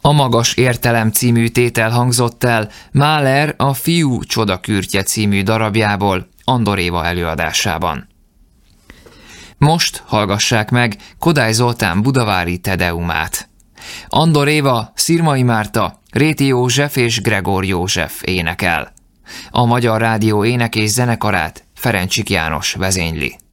A Magas értelem című tétel hangzott el Mahler a Fiú csodakürtje című darabjából Andor Éva előadásában. Most hallgassák meg Kodály Zoltán budavári Tedeumát. Andor Éva, Szirmai Márta, Réti József és Gregor József énekel. A Magyar Rádió ének és zenekarát Ferencsik János vezényli.